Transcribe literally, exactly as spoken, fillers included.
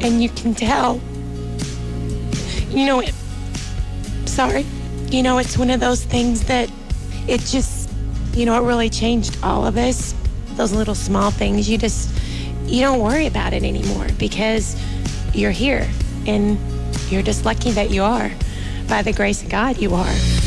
And you can tell, you know, it, sorry, you know, it's one of those things that it just, you know, it really changed all of us. Those little small things, you just, you don't worry about it anymore because you're here and you're just lucky that you are. By the grace of God, you are.